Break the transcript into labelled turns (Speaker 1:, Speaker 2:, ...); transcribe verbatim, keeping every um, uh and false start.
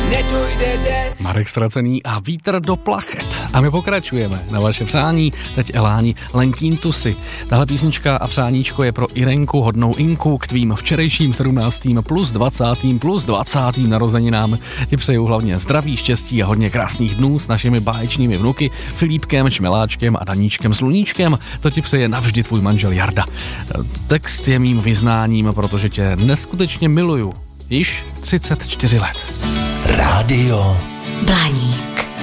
Speaker 1: nedojde den.
Speaker 2: Marek Ztracený a Vítr do plachet. A my pokračujeme na vaše přání. Teď Eláni Lentín Tusy. Tahle písnička a přáníčko je pro Irenku, hodnou Inku, k tvým včerejším sedmnáctým plus dvacátým plus dvacátým narozeninám. Ti přeju hlavně zdraví, štěstí a hodně krásných dnů s našimi báječnými vnuky Filipkem, Čmeláčkem a Daníčkem Sluníčkem. To ti přeje navždy tvůj manžel Jarda. Text je mým vyznáním, protože tě neskutečně miluju. Již třicet čtyři let.
Speaker 3: Rádio
Speaker 4: Blaník.